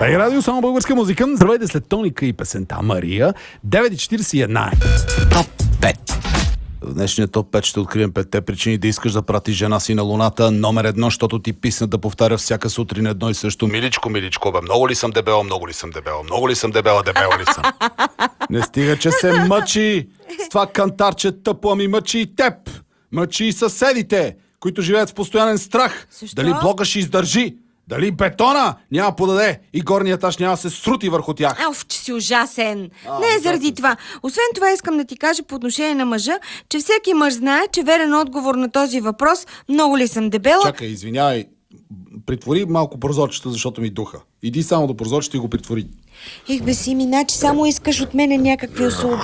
Ей, радио, само българска музика. Здравейте след Тоника и песента Мария. 9:41 е. Топ 5. В днешния топ 5 ще открием 5-те причини да искаш да пратиш жена си на луната. Номер 1, защото ти писна да повтаря всяка сутрин едно и също. Миличко, миличко, бе, много ли съм дебела, много ли съм дебела, много ли съм дебела, дебела ли съм? Не стига, че се мъчи с това кантарче тъпо, ами мъчи и теб. Мъчи и съседите, които живеят в постоянен страх. Защо? Дали блока ще издържи? Дали бетона няма подаде и горният етаж няма се срути върху тях? Ауф, че си ужасен. Не е заради това. Освен това искам да ти кажа по отношение на мъжа, че всеки мъж знае, че верен отговор на този въпрос, много ли съм дебела... Чакай, извинявай. Притвори малко прозорчето, защото ми духа. Иди само до прозорчето и го притвори. Ех бе си, иначе само искаш от мене някакви услуги.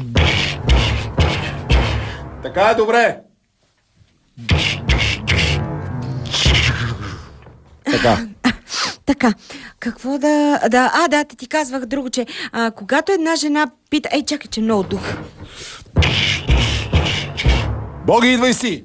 Така е добре. Така. Така, какво да ти казвах друго, че когато една жена пита... Ей, чакай, че много дух. Боги, идвай си!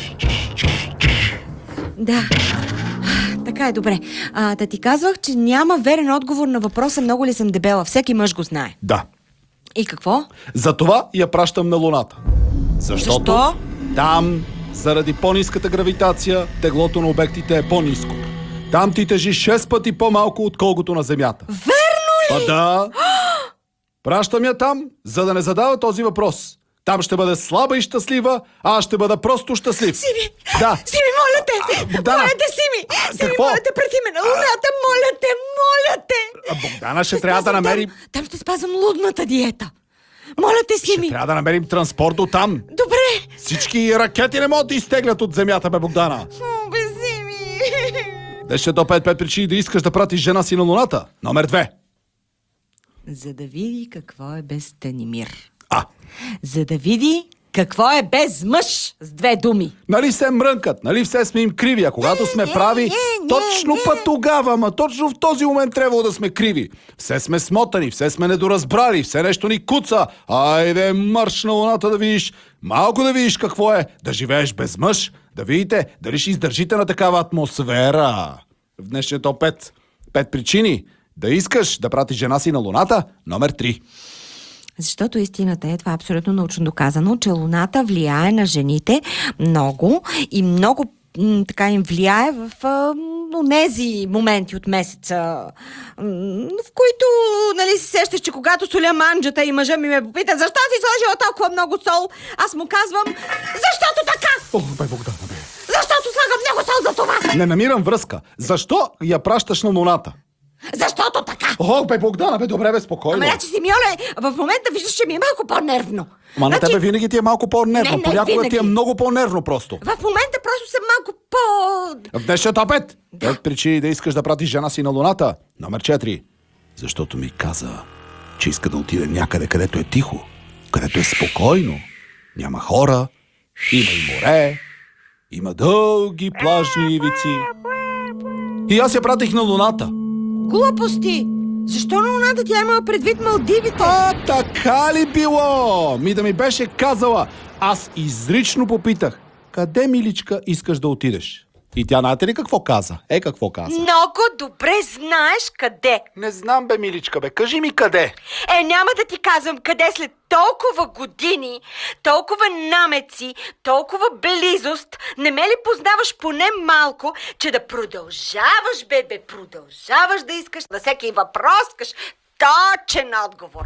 Да, така е добре. Да ти казвах, че няма верен отговор на въпроса много ли съм дебела. Всеки мъж го знае. Да. И какво? Затова я пращам на луната. Защото Защо? там, заради по-ниската гравитация, теглото на обектите е по-ниско. Там ти тежи 6 пъти по-малко, отколкото на Земята. Верно ли? Да. Пращам я там, за да не задава този въпрос. Там ще бъде слаба и щастлива, а аз ще бъда просто щастлив. Сими! Да. Сими, моля те! Богдана! Моля те, Сими! Сими, Какво? моля те, прети ме на луната! Моля те! Богдана, ще трябва да намерим... Там ще спазвам лудната диета. Моля те, Сими! Трябва да намерим транспорт до там. Добре! Всички ракети не могат да изтеглят от Земята, бе, Богдана. Бе, Сими! Днес до 5 причини да искаш да пратиш жена си на луната. Номер 2. За да види какво е без Станимир. За да види какво е без мъж, с 2 думи. Нали се мрънкат, нали все сме им криви, а когато сме прави, точно път тогава, ама точно в този момент трябва да сме криви. Все сме смотани, все сме недоразбрали, все нещо ни куца. Айде, марш на луната да видиш, малко да видиш какво е да живееш без мъж, да видите дали ще издържите на такава атмосфера. В днешния топ 5 причини да искаш да пратиш жена си на луната. Номер 3. Защото истината е, това е абсолютно научно доказано, че луната влияе на жените много и много така им влияе в онези моменти от месеца, в които, нали, се сещаш, че когато соля манджата и мъжа ми ме попита защо си сложила толкова много сол, аз му казвам, защото така! Бе, Богдана, бе. Защото слагам много сол за това! Не намирам връзка. Защо я пращаш на луната? Защото така! Бе, Богдана, бе, добре, бе, спокойно. Ама значи, Симеоне, в момента виждаш, че ми е малко по-нервно. Ма на тебе винаги ти е малко по-нервно. Не, Понякога винаги. ти е много по-нервно просто. В момента просто съм малко по... В днешния топ 5. 5 причини да искаш да пратиш жена си на луната. Номер 4. Защото ми каза, че иска да отиде някъде, където е тихо, където е спокойно. Няма хора, има и море, има дълги плажни ивици. И аз я пратих на луната. Глупости! Защо на луната тя имала предвид Малдивите? Така ли било? Да ми беше казала. Аз изрично попитах, къде, миличка, искаш да отидеш? И тя, знаете ли какво каза? Какво каза? Много добре знаеш къде. Не знам, бе, миличка, бе. Кажи ми къде. Няма да ти казвам къде след толкова години, толкова намеци, толкова близост. Не ме ли познаваш поне малко, че да продължаваш, бебе, продължаваш да искаш на всеки въпрос, точен отговор.